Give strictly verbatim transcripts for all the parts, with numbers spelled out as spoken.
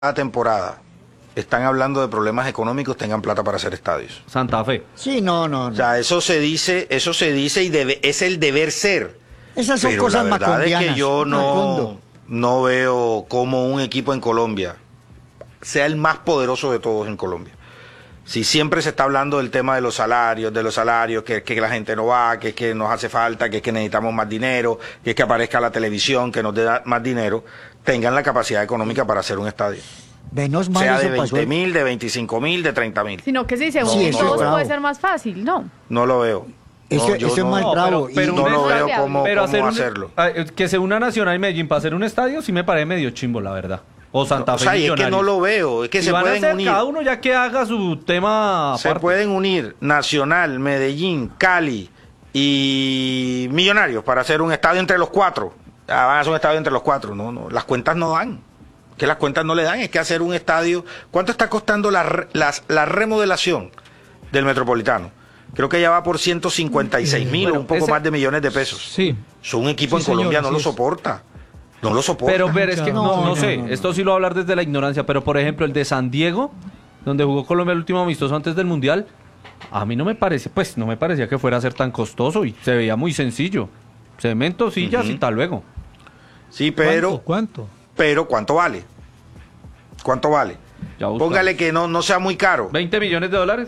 temporada están hablando de problemas económicos, tengan plata para hacer estadios. Santa Fe. Sí, no, no, no. O sea, eso se dice, eso se dice y debe, es el deber ser. Esas son Pero cosas la verdad macondianas. es que yo no, Macondo. no veo cómo un equipo en Colombia sea el más poderoso de todos en Colombia. Si siempre se está hablando del tema de los salarios, de los salarios, que, que la gente no va, que es que nos hace falta, que es que necesitamos más dinero, que es que aparezca la televisión, que nos dé más dinero, tengan la capacidad económica para hacer un estadio. Menos mal Sea eso de pasó. veinte mil, de veinticinco mil, de treinta mil. Sino que si se Sí, unen eso todos es bravo. puede ser más fácil, ¿no? No lo veo. Eso, No, yo eso es no- más No, bravo. pero- pero y- No un lo veo estadio. cómo, Pero cómo hacer un- hacerlo. ah, que se una Nacional y Medellín para hacer un estadio sí me parece medio chimbo, la verdad. O Santa O Fe sea, y es que Millonarios. no lo veo, es que Y se van a pueden hacer unir. cada uno ya que haga su tema Se aparte. pueden unir Nacional, Medellín, Cali y Millonarios para hacer un estadio entre los cuatro. Ah, van a hacer un estadio entre los cuatro. No, no, las cuentas no dan. Que las cuentas no le dan, es que hacer un estadio. ¿Cuánto está costando la, re- las- la remodelación del Metropolitano? Creo que ya va por ciento cincuenta y seis mil Bueno, o un poco ese- más de millones de pesos. Sí. So, un equipo Sí, en Colombia señor, no así lo es. soporta. No lo soporta. Pero, pero es que no, No, no, no, sé, no, no. esto sí lo voy a hablar desde la ignorancia, pero por ejemplo el de San Diego, donde jugó Colombia el último amistoso antes del Mundial, a mí no me parece, pues no me parecía que fuera a ser tan costoso y se veía muy sencillo. Cemento, sillas Ujú. y tal luego. Sí, pero, ¿Cuánto? ¿Cuánto? pero ¿cuánto vale? ¿Cuánto vale? Ya buscamos. Póngale que no, no sea muy caro. ¿veinte millones de dólares?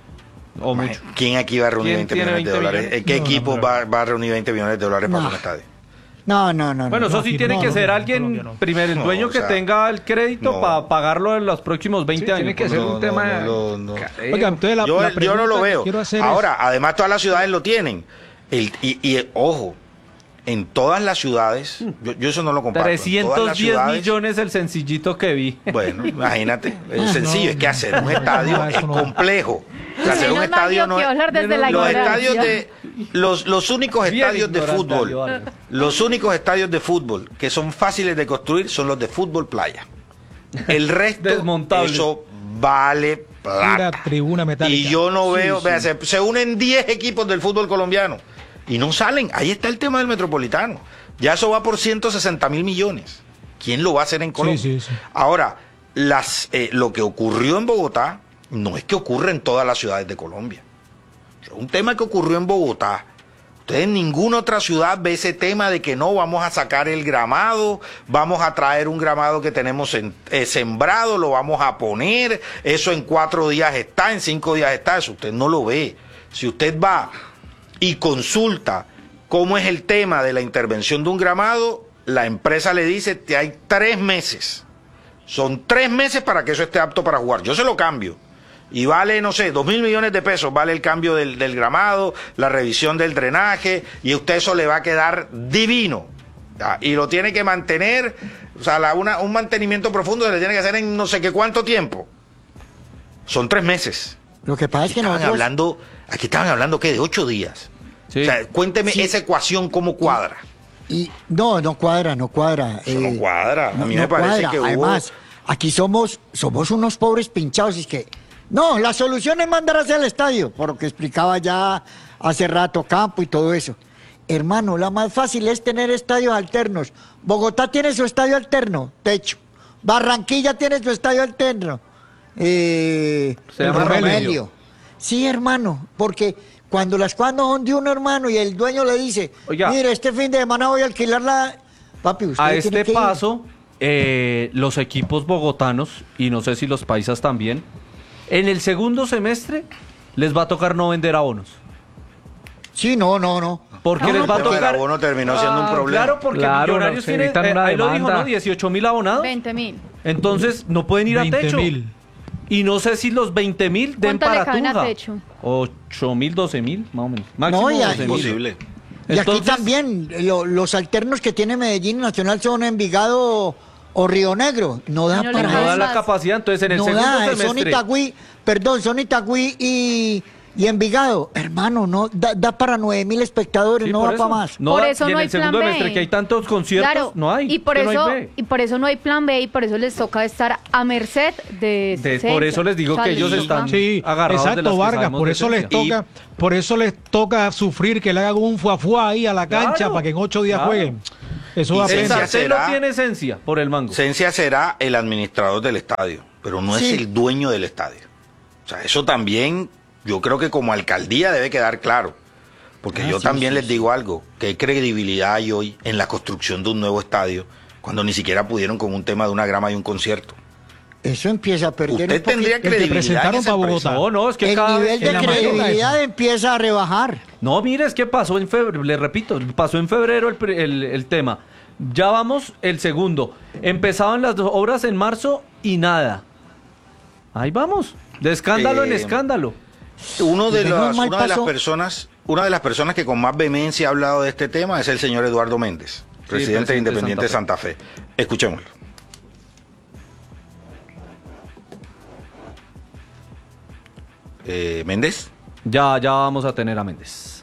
O mucho. ¿Quién aquí va a reunir ¿Quién veinte tiene millones de veinte dólares? millones? ¿Qué No, no, equipo pero- va, va a reunir veinte millones de dólares para No. un estadio? No, no, no. Bueno, no. eso no, sí aquí tiene no, que no, ser no, alguien, Colombia no. primero, el No, dueño o que sea, tenga el crédito no. para pagarlo en los próximos veinte Sí, años. tiene que por ser lo un No, tema. no, no, no. Oiga, entonces la, Yo, la yo no lo pregunta que veo. quiero hacer es- Ahora, además todas las ciudades lo tienen. El, y, y, ojo, en todas las ciudades, yo, yo eso no lo comparto. en todas trescientos las diez ciudades- millones el sencillito que vi. Bueno, imagínate, es Ah, sencillo, no, es que hacer un estadio no, eso es no. complejo. O sea, hacer un Menos mal estadio yo no que es... hablar desde la Los ignorancia. estadios de... Los, los únicos Bien estadios de ignorante, fútbol, Aníbal. los únicos estadios de fútbol que son fáciles de construir son los de fútbol playa. El resto, Desmontable. eso vale Pura plata. tribuna metálica. Y yo no Sí, veo, sí. vea, se, se unen diez equipos del fútbol colombiano y no salen. Ahí está el tema del Metropolitano. Ya eso va por ciento sesenta mil millones. ¿Quién lo va a hacer en Colombia? sí, sí. Ahora, las, eh, lo que ocurrió en Bogotá no es que ocurre en todas las ciudades de Colombia. Es un tema que ocurrió en Bogotá. Usted en ninguna otra ciudad ve ese tema de que no vamos a sacar el gramado, vamos a traer un gramado que tenemos en- eh, sembrado, lo vamos a poner, eso en cuatro días está, en cinco días está, eso usted no lo ve. Si usted va y consulta cómo es el tema de la intervención de un gramado, la empresa le dice que hay tres meses. Son tres meses para que eso esté apto para jugar. Yo se lo cambio. Y vale, no sé, dos mil millones de pesos, vale el cambio del, del gramado, la revisión del drenaje, y a usted eso le va a quedar divino. Ah, y lo tiene que mantener, o sea, la- una- un mantenimiento profundo se le tiene que hacer en no sé qué cuánto tiempo. Son tres meses. Lo que pasa es que Estaban nosotros... hablando, aquí estaban hablando, ¿qué? De ocho días. Sí. O sea, cuénteme Sí. esa ecuación cómo cuadra. Y, no, no cuadra, no cuadra. Eso no eh, cuadra. A no- mí no me parece cuadra. que hubo... Además, aquí somos, somos unos pobres pinchados. Y es que, no, la solución es mandar hacia el estadio, por lo que explicaba ya hace rato Campo y todo eso. Hermano, la más fácil es tener estadios alternos. Bogotá tiene su estadio alterno, techo. Barranquilla tiene su estadio alterno. Eh, Se llama Romelio. Sí, hermano, porque cuando las cosas no son de uno, hermano, y el dueño le dice, Oiga. mire, este fin de semana voy a alquilar la... Papi, usted A tiene este que ir. paso, eh, los equipos bogotanos, y no sé si los paisas también, en el segundo semestre les va a tocar no vender abonos. Sí, no, no, no. Porque No, les no, va a pero el tocar... abono terminó siendo un Ah, problema. Claro, porque Claro, Millonarios no, se tiene, necesitan eh, una ahí lo dijo, demanda. ¿no? dieciocho mil abonados. veinte mil. Entonces no pueden ir a veinte techo. mil. Y no sé si los veinte mil den ¿Cuánto le para caben a Tunja. techo? ocho mil, doce mil, más o menos. Máximo No, y a- doce mil. Imposible. Y aquí Entonces- también, lo- los alternos que tiene Medellín Nacional son Envigado o Río Negro. No da Y no le para No caben da eso. la más. capacidad, entonces en el No segundo da, son semestre... Itagüí, perdón, son Itagüí y, y Envigado. Hermano, no da, da para nueve mil espectadores, Sí, no por da eso. para más. No Por da- eso y en no hay el segundo plan B. semestre que hay tantos conciertos, Claro, no hay. y por que no eso hay B. y por eso no hay plan B y por eso les toca estar a merced de, De- César. por eso les digo O sea, que les ellos toca- están- Sí, agarrados de las exacto, que Vargas, sabemos por de eso les esencia. toca, por eso les toca sufrir que le hagan un fuafuá ahí a la cancha Claro, para que en ocho días claro. jueguen. Eso Y va a Cencia pensar. Santander no será- tiene esencia por el mango. Cencia será el administrador del estadio, pero no Sí. es el dueño del estadio. O sea, eso también yo creo que como alcaldía debe quedar claro. Porque Ah, yo sí, también sí, les sí. digo algo, ¿qué credibilidad hay hoy en la construcción de un nuevo estadio cuando ni siquiera pudieron con un tema de una grama y un concierto? Eso empieza a perder Usted un poquito. tendría que credibilidad presentaron en esa para empresa. Bogotá. No, no, es que El cada nivel vez- de en la mayoría credibilidad eso. empieza a rebajar. No, mire, es que pasó en febrero, le repito, pasó en febrero el, pri- el- el tema. Ya vamos el segundo. Empezaban las dos obras en marzo y nada. Ahí vamos, de escándalo en Eh, escándalo. Uno de Menos las, mal una de las pasó. personas, una de las personas que con más vehemencia ha hablado de este tema es el señor Eduardo Méndez, presidente, presidente de de Independiente de Santa Santa Fe. Escuchémoslo. Eh, Méndez. Ya, ya vamos a tener a Méndez.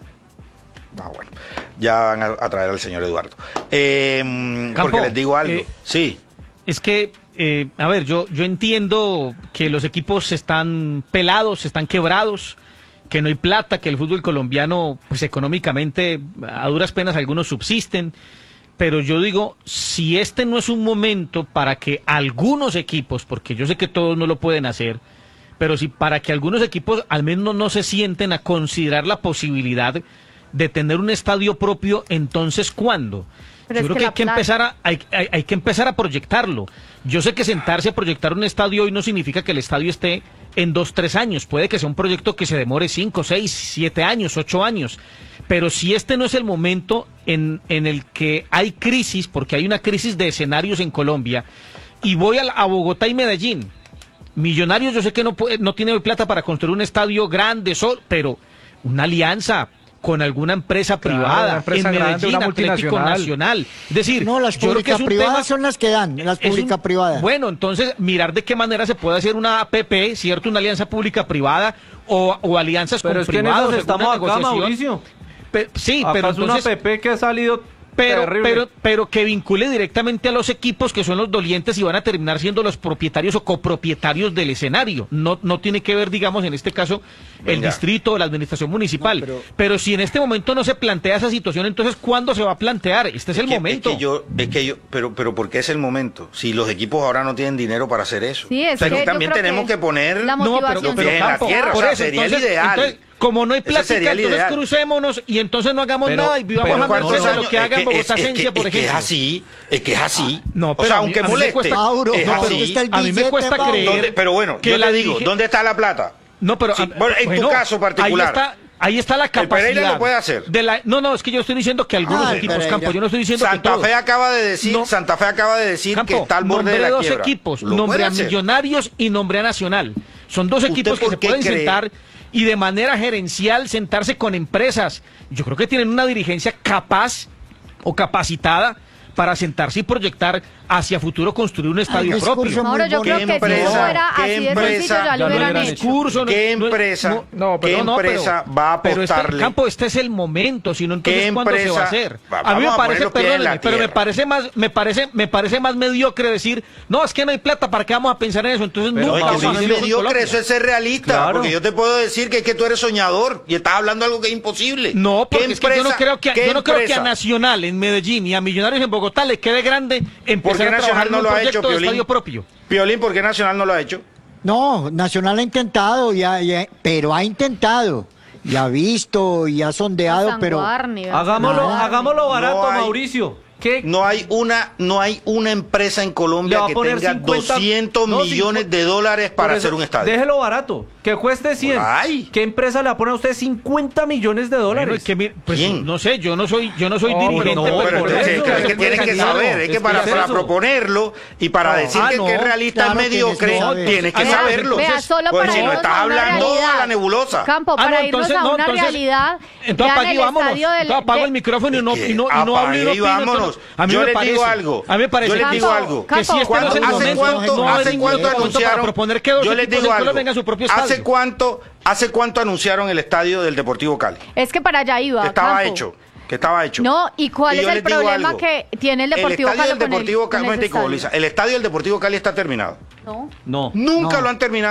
Ah, bueno. Ya van a, a traer al señor Eduardo. Eh, Campo, porque les digo algo. eh, sí. Es que, eh, a ver, yo, yo entiendo que los equipos están pelados, están quebrados, que no hay plata, que el fútbol colombiano, pues económicamente, a duras penas algunos subsisten. Pero yo digo, si este no es un momento para que algunos equipos, porque yo sé que todos no lo pueden hacer, pero si para que algunos equipos al menos no se sienten a considerar la posibilidad de tener un estadio propio, entonces ¿cuándo? Pero Yo es creo que que, la hay que plata- empezar a hay, hay- hay que empezar a proyectarlo. Yo sé que sentarse a proyectar un estadio hoy no significa que el estadio esté en dos, tres años. Puede que sea un proyecto que se demore cinco, seis, siete años, ocho años. Pero si este no es el momento en, en el que hay crisis, porque hay una crisis de escenarios en Colombia, y voy a, la- a Bogotá y Medellín. Millonarios, yo sé que no puede, no tiene hoy plata para construir un estadio grande, sol, pero una alianza con alguna empresa Claro, privada una empresa en grande, Medellín, una Atlético multinacional. Nacional. Es decir, No, las yo creo que es un público-privadas tema- son las que dan, las es un- público-privadas. Bueno, entonces mirar de qué manera se puede hacer una A P P, ¿cierto? Una alianza pública-privada o, o alianzas Pero con es que en privados. esas alguna estamos acá, negociación. Mauricio. Pe- sí, Acá pero es una entonces... P P que ha salido Pero, terrible. pero, pero que vincule directamente a los equipos que son los dolientes y van a terminar siendo los propietarios o copropietarios del escenario. No, no tiene que ver, digamos, en este caso, el Venga. distrito o la administración municipal. No, pero... pero- si en este momento no se plantea esa situación, entonces, ¿cuándo se va a plantear? Este es, el que- momento. Es que yo, es que yo, pero, pero ¿por qué es el momento? Si los equipos ahora no tienen dinero para hacer eso. Sí, es o sea, que que yo también creo tenemos que que, poner la No, pero, motivación los pero pies en la Campo, tierra, o por sea, eso, sería el entonces- ideal. entonces, como no hay Ese plática, sería el entonces ideal. crucémonos y entonces no hagamos Pero- nada y vivamos pero a merced ¿Cuántos de lo años? que haga en Es que- Bogotá es que- Esencia, por es que ejemplo. es así, es que es así. No, o pero sea, a mí- aunque a mí me moleste, cuesta- Mauro, es no, así. pero está el A mí me billete, cuesta Mauro. creer. ¿Dónde- pero bueno, que yo la le digo, dirige- ¿dónde está la plata? No, pero Sí, a- bueno, en tu caso particular. Ahí está, ahí está la El capacidad. Pereira lo puede hacer. De la, no, no, es que yo estoy diciendo que algunos Ah, el equipos, Pereira. Campo, yo no estoy diciendo que Santa todos. Fe acaba de decir, No. Santa Fe acaba de decir Campo, que está al borde de nombré la dos quiebra. equipos, Lo nombré puede a hacer. Millonarios y nombré a Nacional. Son dos ¿Usted equipos que por se qué pueden cree? sentar y de manera gerencial sentarse con empresas. Yo creo que tienen una dirigencia capaz o capacitada para sentarse y proyectar hacia futuro construir un estadio discurso propio. muy Mauro, yo creo ¿Qué que si empresa? eso era ¿Qué así de empresa? sencillo, ya Ya lo lo hubieran hubieran hecho. Discurso, no- ¿Qué no- empresa, no- no, qué pero no, pero- empresa va a Pero este, apostarle? Campo, este es el momento, si no entonces ¿Qué ¿cuándo se va a empresa? hacer? Va- A mí vamos me a poner parece, los pies en la perdónenme, pero me tierra. parece más, me parece, me parece más mediocre decir, no, es que no hay plata, ¿para qué vamos a pensar en eso? Entonces Pero No, nunca es que vamos eso a no es hacer eso en mediocre, Colombia. eso es ser realista. Claro. Porque yo te puedo decir que es que tú eres soñador y estás hablando de algo que es imposible. No, porque ¿Qué es que yo no empresa- creo que, a- qué yo no creo que a empresa? Nacional en Medellín y a Millonarios en Bogotá le quede grande empezar a Nacional trabajar en no un lo ha proyecto hecho, de Piolín? estadio propio. Piolín, ¿por qué Nacional no lo ha hecho? No, Nacional ha intentado, ya, ya- pero ha intentado. Y ha visto y ha sondeado, San pero Guarni, Hagámoslo, No. hagámoslo barato, No hay- Mauricio. ¿Qué? No hay una, no hay una empresa en Le Colombia va a que poner tenga cincuenta doscientos no, millones cincuenta de dólares para Por eso, hacer un estadio. Déjelo barato, que cueste cien. Ay. ¿Qué empresa le va a poner a usted cincuenta millones de Bueno, dólares? es que mi- pues, ¿Quién? no sé, yo no soy, yo no soy Oh, dirigente, no, pero Pero por entonces, eso, es que, es que tienes que claro, saber, es es que para, que es para eso. proponerlo y para decir Ah, que, no, que es realista claro, es mediocre, tienes que saber. tienes que Vea, saberlo. Vea, solo Pues para si no irnos estás a una hablando realidad. a la nebulosa. Campo, Ah, para no, irnos entonces, a no, una entonces- realidad. Entonces, vean apague y el vámonos. estadio del- Entonces, apago de- el micrófono y no, Es que y no, y no hablo y apague no y opino, vámonos. entonces, a mí Yo me les parece, digo algo. A mí me parece Yo les que- digo algo. que si este no es el ¿Hace momento, cuánto, no hace es cuánto ningún momento anunciaron? para proponer que dos Yo les equipos digo en Colombia algo. vengan a su propio estadio. ¿Hace cuánto, hace cuánto anunciaron el estadio del Deportivo Cali? Es que para allá iba. Que estaba Campo. hecho. Que estaba hecho. No, ¿y cuál Y es yo el les digo problema algo. que tiene el Deportivo el estadio Cali del con el- Deportivo con Cali, ese momentico, estadio? Lisa, el estadio del Deportivo Cali está terminado. No. No. Nunca No. lo han terminado.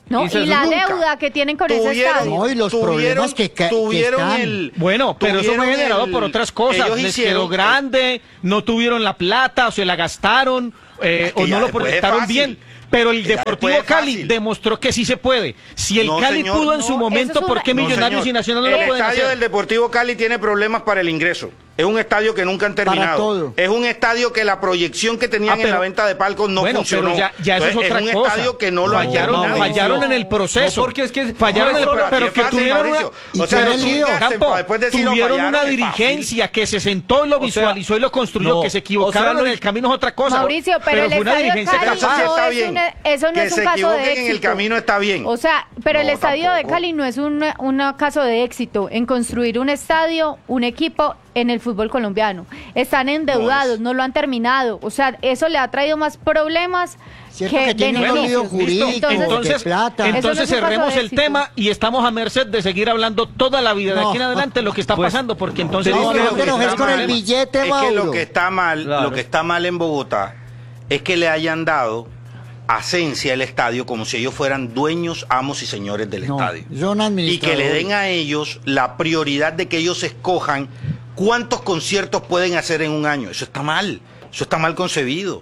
No, Y se- y la nunca deuda que tienen con ese tuvieron- estadio. No, y los tuvieron- problemas que, ca- que tuvieron están. el Bueno, pero eso fue tuvieron generado el- por otras cosas. ellos Les hicieron- quedó grande, no tuvieron la plata, o se la gastaron, eh, Es que o ya no lo después es proyectaron fácil. bien. Pero el Que ya Deportivo después es Cali fácil. demostró que sí se puede. Si el No, Cali señor, pudo en no, su eso momento, es ¿por qué una- No, Millonarios señor. y Nacional no lo El pueden estadio hacer? del Deportivo Cali tiene problemas para el ingreso. Es un estadio que nunca han Para terminado. todo. Es un estadio que la proyección que tenían Ah, en la pero- venta de palcos no bueno, funcionó. pero ya, ya eso es Entonces, otra un cosa. estadio que no lo han fallaron, terminado. fallaron en el proceso. No, porque es que- fallaron en el no, pro- pero pero así que es fácil, tuvieron una, Mauricio. Y O sea, qué no lío. chingasen Campo, para después decir, no, tuvieron fallaron, una es fácil. dirigencia que se sentó y lo O sea, visualizó y lo construyó, no, que se o equivocaron sea, en Luis- el camino es otra cosa. Mauricio, pero, el fue una estadio de dirigencia Cali Eso sí capaz. no está es bien. un, eso no Que es un se caso de equivoquen éxito. en el camino está bien. O sea, pero el No, estadio de tampoco. Cali no es un, un caso de éxito en construir un estadio, un equipo en el fútbol colombiano. Están endeudados, no, No es. lo han terminado. O sea, eso le ha traído más problemas Cierto que, que tiene un beneficios. lío jurídico, Entonces, de Entonces, plata. Eso entonces no es un caso cerremos de el éxito. tema y estamos a merced de seguir hablando toda la vida de No. aquí en adelante lo que está Pues, pasando, porque entonces no, es que no, lo no que te enojes está con el mal- billete, Es que Mauro. lo que está mal, Claro. lo que está mal en Bogotá es que le hayan dado asencia al estadio como si ellos fueran dueños, amos y señores del No, estadio. son Y administradores. que le den a ellos la prioridad de que ellos escojan cuántos conciertos pueden hacer en un año. Eso está mal, eso está mal concebido.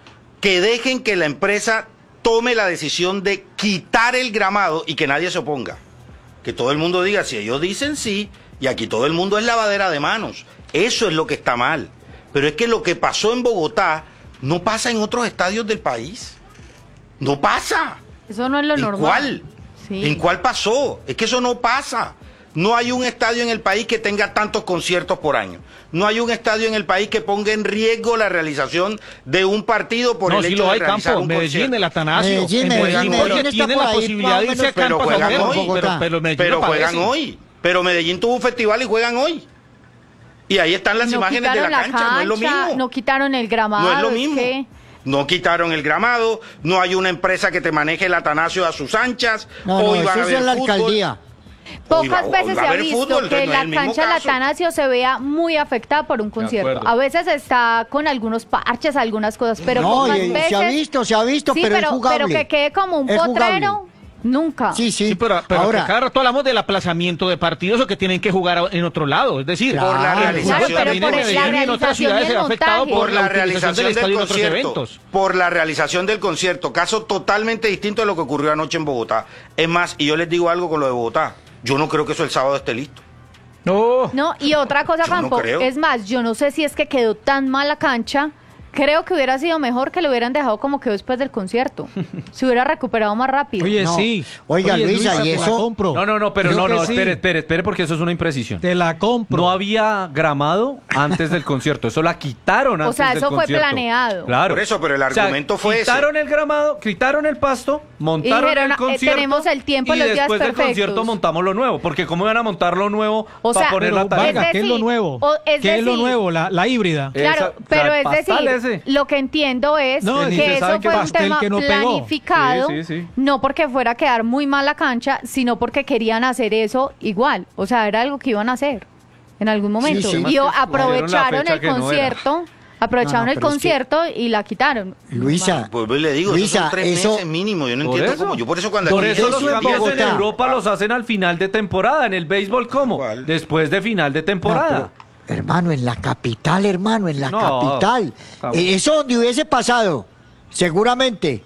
Que dejen que la empresa tome la decisión de quitar el gramado y que nadie se oponga. Que todo el mundo diga, si ellos dicen sí, y aquí todo el mundo es lavadera de manos. Eso es lo que está mal. Pero es que lo que pasó en Bogotá no pasa en otros estadios del país. No pasa. eso no es lo ¿En normal. cuál? Sí. ¿En cuál pasó? Es que eso no pasa. No hay un estadio en el país que tenga tantos conciertos por año. No hay un estadio en el país que ponga en riesgo la realización de un partido por No, el sí hecho lo de hay, realizar Campo. un Medellín, concierto. el Atanasio. Medellín, en Medellín, Medellín, Medellín porque está tiene por la ahí, posibilidad más de o irse a menos, pero campo a juegan comer, hoy. pero, pero Medellín Pero no juegan parece. hoy. Pero Medellín tuvo un festival y juegan hoy. Y ahí están las No imágenes de la quitaron cancha, no es lo cancha, mismo. no quitaron el gramado. No es lo mismo. que- No quitaron el gramado, no hay una empresa que te maneje el Atanasio a sus anchas. No, no, hoy van eso a es ver en la fútbol. alcaldía. Hoy va- Pocas hoy veces va se a ha haber visto fútbol, que entonces no es la el mismo cancha del caso. Atanasio se vea muy afectada por un concierto. acuerdo. A veces está con algunos parches, algunas cosas, pero No, pocas y- y veces... se ha visto, se ha visto, sí, pero es pero, jugable. pero que quede como un Es potrero, jugable. nunca. Sí, sí. Sí, pero, pero Ahora, que cada rato hablamos del aplazamiento de partidos o que tienen que jugar en otro lado. Es decir, Claro. Por la Claro, realización, pero también por en la Medellín y en otras realización ciudades y se el ha afectado montaje. por la utilización realización del estadio en otros concierto, eventos. por la realización del concierto, caso totalmente distinto de lo que ocurrió anoche en Bogotá. Es más, y yo les digo algo con lo de Bogotá, yo no creo que eso el sábado esté listo. No. No, y otra cosa, Yo no Campo, creo. es más, yo no sé si es que quedó tan mal la cancha. Creo que hubiera sido mejor que lo hubieran dejado como quedó después del concierto. Se hubiera recuperado más rápido. Oye, No. sí. Oiga, Oye, Luisa, ¿y te la eso? compro. No, no, no, pero Creo no, que no, sí. espere, espere, espere, porque eso es una imprecisión. Te la compro. No había gramado antes del concierto, eso la quitaron antes sea, del eso fue concierto. planeado. Claro. Por eso, pero el O sea, argumento fue ese. Quitaron el gramado, quitaron el pasto, montaron dijeron, el eh, concierto. tenemos el tiempo, y los días después del perfectos. concierto montamos lo nuevo, porque cómo iban a montar lo nuevo O para sea, poner Pero, la tarea. Vargas, Es ¿qué es lo decir, nuevo? o- es ¿Qué es lo decir- nuevo? La, la híbrida. Eh, Claro, Esa- o pero sea, el es pastel decir, ese. lo que entiendo es No, ni se que sabe eso qué fue un pastel tema que no pegó. planificado, Sí, sí, sí. no porque fuera a quedar muy mal la cancha, sino porque querían hacer eso igual. O sea, era algo que iban a hacer en algún momento. sí. Y o- Pusieron la aprovecharon fecha el que no era. concierto, aprovecharon No, no, el pero es que- concierto y la quitaron. Luisa, Pues le digo, Luisa, esos son tres eso- meses mínimo. Yo no Por entiendo eso. cómo. Yo por eso cuando Por aquí eso dicen los eso en cambios en Bogotá. Europa los hacen al final de temporada. En el béisbol, ¿cómo? ¿Cuál? Después de final de temporada. No, pero, hermano, en la capital, hermano, en la No, capital. cabrón. Eh, Eso donde hubiese pasado, seguramente,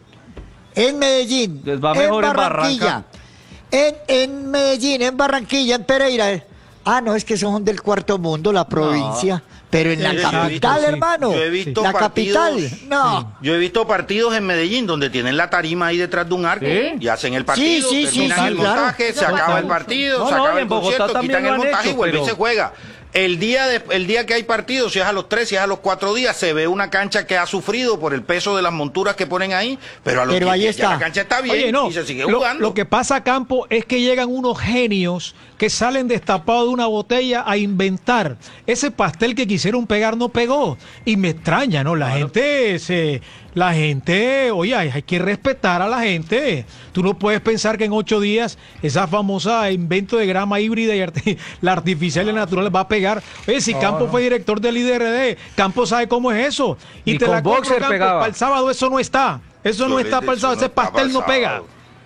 en Medellín, Les va mejor en Barranquilla, Barranca. en, en Medellín, en Barranquilla, en Pereira. eh. Ah, no, es que son del cuarto mundo, la provincia. Pero en la Sí, yo he capital, visto, sí. hermano. Yo he visto la capital, partidos- no. Yo he visto partidos en Medellín donde tienen la tarima ahí detrás de un arco ¿Sí? y hacen el partido, Sí, sí, sí, terminan sí, el claro. montaje, se Eso acaba pasa el mucho. partido, No, se no, acaba y el en Bogotá concierto, también quitan lo el han montaje hecho, y vuelve y pero- se juega. El día, de- el día que hay partido, si es a los tres, si es a los cuatro días, se ve una cancha que ha sufrido por el peso de las monturas que ponen ahí, pero a los Pero diez ahí días ya está. la cancha está bien Oye, no, y se sigue lo, jugando. lo que pasa a campo es que llegan unos genios que salen destapados de una botella a inventar. Ese pastel que quisieron pegar no pegó. Y me extraña, ¿no? La gente se... La gente, oye, hay hay que respetar a la gente. Tú no puedes pensar que en ocho días esa famosa invento de grama híbrida y arti- la artificial y la natural va a pegar. Oye, si Campos fue director del I D R D, Campos sabe cómo es eso. Y Ni te con la compro, boxer Campos, pegaba. para el sábado eso no está. Eso no Yo está le- para el sábado, eso ese pastel no para el pega. sábado.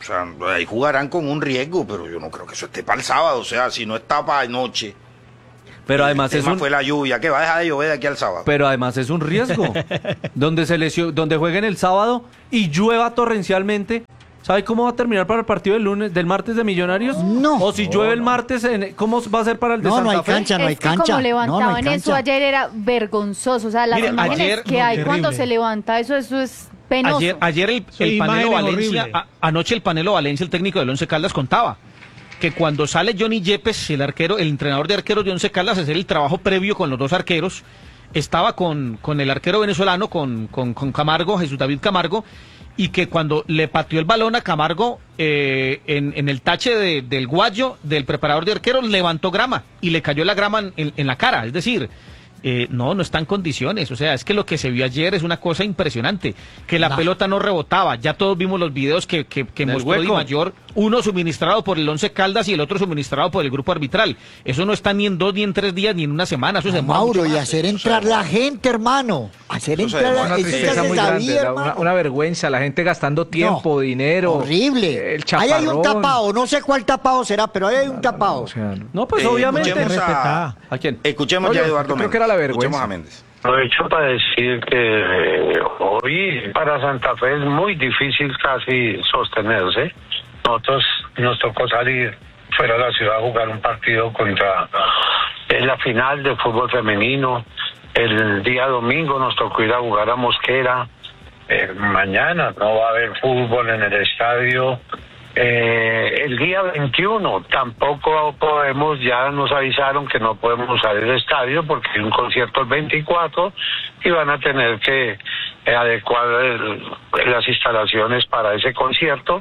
sea, ahí jugarán con un riesgo, pero yo no creo que eso esté para el sábado. O sea, si no está para anoche. Pero además el es tema un, fue la lluvia, que va a dejar de llover de aquí al sábado. pero además es un riesgo. donde se lesio- donde jueguen el sábado y llueva torrencialmente. ¿Sabe cómo va a terminar para el partido del lunes, del martes de Millonarios? No. O si llueve el martes, en- ¿cómo va a ser para el de No, Santa no hay Fe? cancha, no hay es que cancha. como No, levantaban no hay eso cancha. ayer era vergonzoso. O sea, las Mire, imágenes ayer- que no, hay cuando terrible. se levanta eso, eso es penoso. Ayer, ayer el, Sí, el Panelo imágenes Valencia, horribles. a- anoche el Panelo Valencia, el técnico del Once Caldas, contaba que cuando sale Johnny Yepes, el arquero, el entrenador de arqueros de Once Caldas, a hacer el trabajo previo con los dos arqueros, estaba con, con el arquero venezolano, con, con, con Camargo, Jesús David Camargo, y que cuando le pateó el balón a Camargo eh, en, en el tache de- del guayo del preparador de arqueros, levantó grama y le cayó la grama en, en la cara. Es decir, eh, no, no está en condiciones. O sea, es que lo que se vio ayer es una cosa impresionante. Que la No. pelota no rebotaba. Ya todos vimos los videos que, que, que En el mostró Di hueco. Mayor, uno suministrado por el Once Caldas y el otro suministrado por el grupo arbitral. Eso no está ni en dos, ni en tres días, ni en una semana. Eso se demora Mauro, mucho y más. hacer entrar la gente, hermano. Hacer Eso se entrar demora. la Una eso ya tristeza se muy sabía, grande, la- hermano. una, una vergüenza, la gente gastando tiempo, No, dinero. horrible. El Ahí hay un chaparrón. tapado, no sé cuál tapado será, pero ahí hay un tapado. O sea, no. No, pues Eh, obviamente. escuchemos Respetá. ¿A quién? Escuchemos Oye, ya a Eduardo yo creo Méndez. que era la vergüenza. Escuchemos a Méndez. Aprovecho para decir que eh, hoy para Santa Fe es muy difícil casi sostenerse. Nosotros nos tocó salir fuera de la ciudad a jugar un partido contra en la final de fútbol femenino. El día domingo nos tocó ir a jugar a Mosquera. Eh, mañana no va a haber fútbol en el estadio. Eh, el día veintiuno tampoco podemos, ya nos avisaron que no podemos usar el estadio porque hay un concierto el veinticuatro y van a tener que eh, adecuar el- las instalaciones para ese concierto.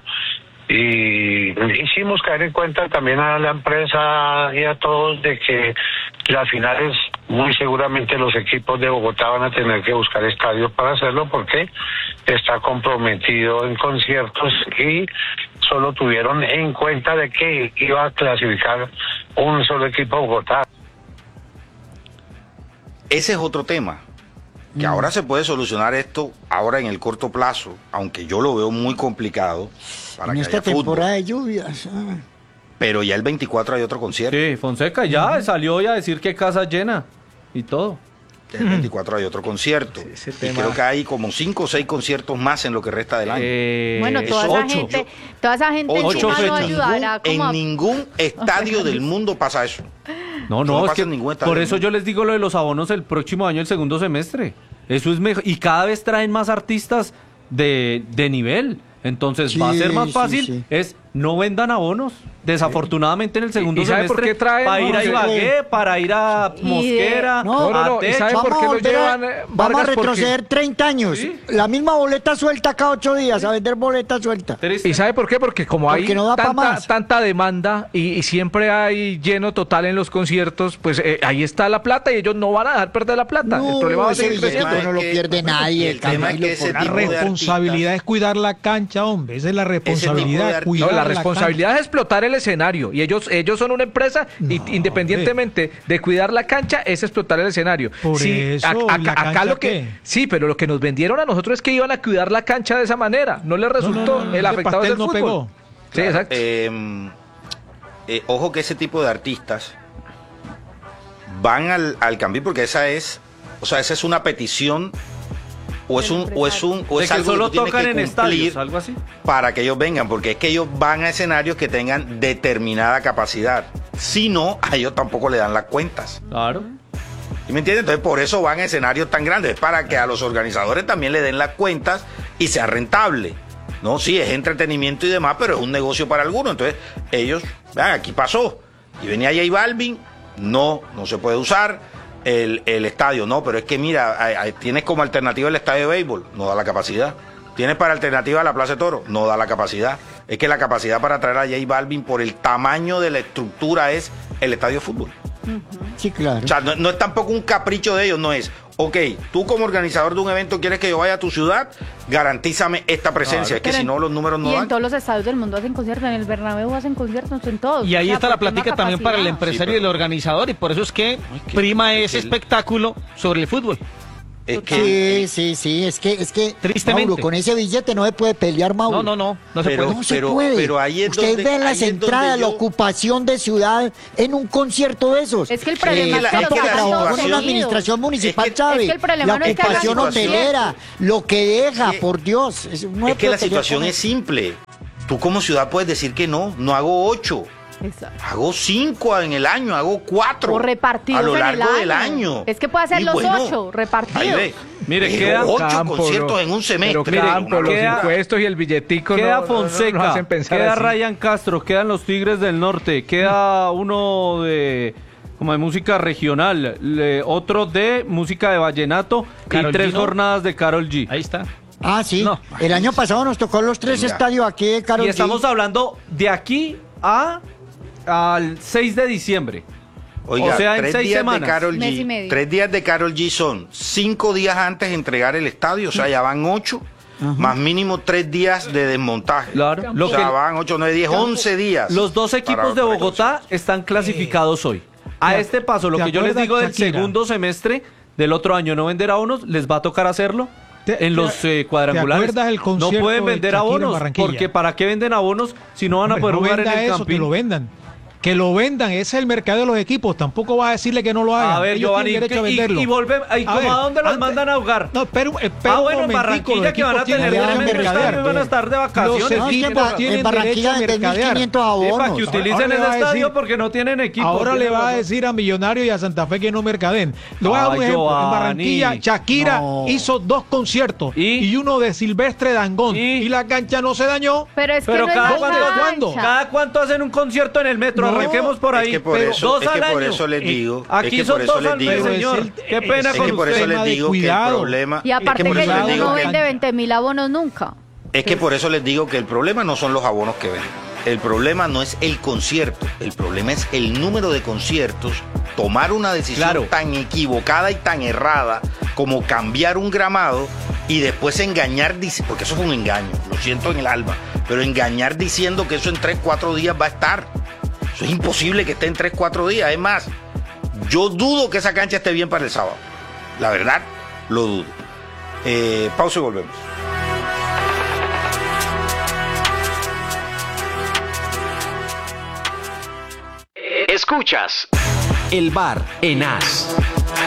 Y hicimos caer en cuenta también a la empresa y a todos de que las finales muy seguramente los equipos de Bogotá van a tener que buscar estadios para hacerlo porque está comprometido en conciertos y solo tuvieron en cuenta de que iba a clasificar un solo equipo a Bogotá. Ese es otro tema. Que ahora se puede solucionar esto ahora en el corto plazo, aunque yo lo veo muy complicado para En que esta haya fútbol. temporada de lluvias. ah. Pero ya el veinticuatro hay otro concierto. Sí, Fonseca ya salió hoy a decir que casa llena y todo. Ya el veinticuatro hay otro concierto. ese Y tema- creo que hay como cinco o seis conciertos más en lo que resta del año. Eh, Bueno, toda esa ocho. gente, toda esa gente Ocho encima no fechas. ayudará en como a- ningún estadio del mundo pasa eso. No, Eso no, no es pasa que en ningún estadio por del eso mundo. yo les digo lo de los abonos el próximo año, el segundo semestre. Eso es mejor. Y cada vez traen más artistas de, de nivel. Entonces va a Sí, ser más sí, fácil. sí. Es no vendan abonos. Desafortunadamente en el segundo ¿Y sabe por semestre. qué traen? Para ir a No, Ibagué, para ir a Y de- Mosquera. No, no, no, a ¿y sabe Techo. por qué a lo volver a- llevan, eh, vamos a Vargas? Porque- retroceder treinta años. Sí. La misma boleta suelta cada ocho días, a vender boleta suelta. Triste. ¿Y sabe por qué? Porque como hay Porque no da pa' tanta, más. tanta demanda y, y siempre hay lleno total en los conciertos, pues eh, ahí está la plata y ellos no van a dejar perder la plata. el problema va a ese seguir billete creciendo. no lo que- pierde nadie. el tema es que Camilo, ese por La tipo de favor. responsabilidad artistas- es cuidar la cancha, hombre. Esa es la tipo de responsabilidad. artistas- cuidar No, la la responsabilidad es explotar el escenario y ellos ellos son una empresa y No, independientemente de cuidar la cancha es explotar el escenario. Por Sí, eso, a- acá, ¿la acá cancha lo que qué? sí, pero lo que nos vendieron a nosotros es que iban a cuidar la cancha de esa manera. No les resultó no, no, el ese afectado pastel del no fútbol. pegó. Sí, Claro, exacto. eh, eh, ojo que ese tipo de artistas van al, al cambio porque esa es, o sea, esa es una petición o es un o es un o De es que algo solo que tú tienes tocan que en cumplir estadios, algo así. para que ellos vengan, porque es que ellos van a escenarios que tengan determinada capacidad. Si no, a ellos tampoco le dan las cuentas. Claro. ¿Sí me entiendes? Entonces por eso van a escenarios tan grandes, es para que a los organizadores también le den las cuentas y sea rentable. No, sí, es entretenimiento y demás, pero es un negocio para algunos. Entonces ellos, vean, aquí pasó. Y venía J Balvin, no, no se puede usar el, el estadio, no, pero es que mira, hay- hay- tienes como alternativa el estadio de béisbol, no da la capacidad. Tienes para alternativa la Plaza de Toro, no da la capacidad. Es que la capacidad para traer a J Balvin por el tamaño de la estructura es el estadio de fútbol. Sí, claro. O sea, no, no es tampoco un capricho de ellos, no es, ok, tú como organizador de un evento quieres que yo vaya a tu ciudad, garantízame esta presencia, es que Pero si en- no los números no Y en dan. todos los estadios del mundo hacen conciertos, en el Bernabéu hacen conciertos, en todos. Y ahí O sea, está la porque una plática también para el capacidad. empresario Sí, y el organizador, y por eso es que que- prima es ese que el- espectáculo sobre el fútbol. Es que, Sí, sí, sí, es que, es que, Tristemente. Mauro, con ese billete no se puede pelear, Mauro. No, no, no, no se Pero- puede. No se pero- puede. pero ahí es Ustedes donde- ven las ahí es donde entradas, la yo- ocupación de ciudad en un concierto de esos. Es que el problema es que la- Campo es que que la trabajó en situación- una administración municipal, es que- Chávez. es que el problema la no es que hagan ocupación conciertos. hotelera, lo que deja, Es que- por Dios. Es, no se Es que puede la pelear situación con es eso. simple. Tú como ciudad puedes decir que no, no hago ocho, Exacto. hago cinco en el año, hago cuatro. O repartidos a lo en largo el del año. año. Es que puede hacer Y los bueno, ocho repartidos. ahí ve. Mire, Pero queda- ocho Campo, conciertos ¿no? en un semestre. Pero Campo, los queda- impuestos y el billetico Queda no, no- no nos Fonseca, hacen pensar queda así. Ryan Castro, quedan los Tigres del Norte, queda uno de como de música regional, le- otro de música de vallenato Karol y tres G, ¿no? jornadas de Karol G. Ahí está. Ah, sí. No. El año pasado nos tocó los tres Venga. estadios aquí de Karol Y G. estamos hablando de aquí a al seis de diciembre. Oiga, o sea, en tres seis días semanas. de Karol Mes y G. medio. Tres días de Karol G son cinco días antes de entregar el estadio, o sea, ya van ocho, más mínimo tres días de desmontaje. Claro, lo o sea, que- van ocho, nueve, diez, once días. Los dos para equipos de otra Bogotá están clasificados hoy. A ¿te- este paso, lo te que yo les acuerdas, digo del Shakira? segundo semestre del otro año no vender abonos, les va a tocar hacerlo Te- en te- los eh, cuadrangulares. ¿te acuerdas el No concierto pueden de vender Shakira en abonos, Barranquilla? porque ¿para qué venden abonos si no van a Hombre, poder no jugar en venda el eso, que Campín? lo vendan. Que lo vendan, ese es el mercado de los equipos. Tampoco vas a decirle que no lo hagan. A ver, Ellos Giovanni, tienen derecho a y, venderlo. y volve, ¿y como ver, a dónde los antes- mandan a jugar? No, espera, un- espera Ah, un bueno, en momentico, Barranquilla los que van a equipos tienen tener derecho a tremendo mercadear. estadio, van a estar de vacaciones. Los No, es que en equipos Bar- tienen en Barranquilla derecho a venden mercadear. mil quinientos Sí, abonos. para que utilicen Ahora el le va a estadio decir- porque no tienen equipo. Ahora le tiene va a razón. decir a Millonarios y a Santa Fe que no mercaden. Le voy a dar un Ay, ejemplo. Giovanni. En Barranquilla, Shakira No. hizo dos conciertos ¿Y? y, uno de Silvestre Dangond. ¿Y? Y la cancha no se dañó. Pero es que Pero no cada es la cuánto, cancha. ¿cuándo? cada cuánto hacen un concierto en el metro, No, arranquemos por ahí. Es que por pero eso, dos es que al por año. eso les Eh, digo. Aquí es que son por eso dos les al mes, digo. señor. Es el- Qué pena es Es con que por usted. eso les tema de digo que el cuidado. problema. Y aparte es que por que eso ya les uno digo no que vende veinte mil abonos nunca. Es que por eso les digo que el problema no son los abonos que venden. El problema no es el concierto, el problema es el número de conciertos, tomar una decisión Claro. tan equivocada y tan errada como cambiar un gramado y después engañar, dic- porque eso fue un engaño, lo siento en el alma, pero engañar diciendo que eso en tres, cuatro días va a estar. Eso es imposible que esté en tres, cuatro días. Es más, yo dudo que esa cancha esté bien para el sábado. La verdad, lo dudo. Eh, pausa y volvemos. Escuchas El Bar en As.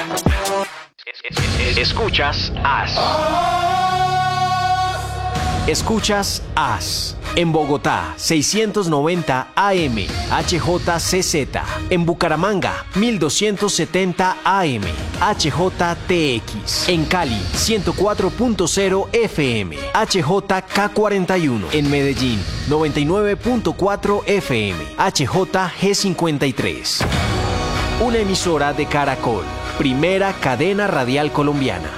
Escuchas As. Escuchas As. En Bogotá, seiscientos noventa A M, H J C Z. En Bucaramanga, mil doscientos setenta A M, H J T X. En Cali, ciento cuatro punto cero F M, H J K cuarenta y uno. En Medellín, noventa y nueve punto cuatro F M, H J G cincuenta y tres. Una emisora de Caracol, primera cadena radial colombiana.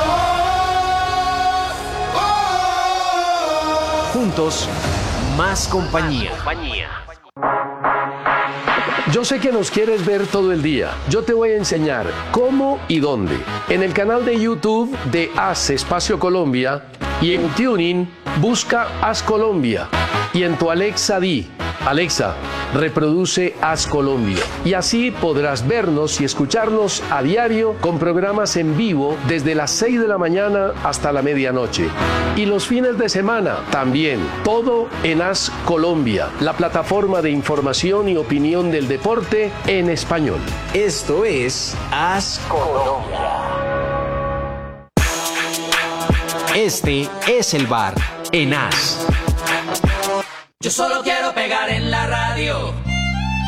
Juntos, más compañía. Yo sé que nos quieres ver todo el día. Yo te voy a enseñar cómo y dónde. En el canal de YouTube de As Espacio Colombia y en Tuning busca As Colombia. Y en tu Alexa di, Alexa, reproduce As Colombia. Y así podrás vernos y escucharnos a diario con programas en vivo desde las seis de la mañana hasta la medianoche. Y los fines de semana también. Todo en As Colombia, la plataforma de información y opinión del deporte en español. Esto es As Colombia. Este es el bar en As. Yo solo quiero pegar en la radio.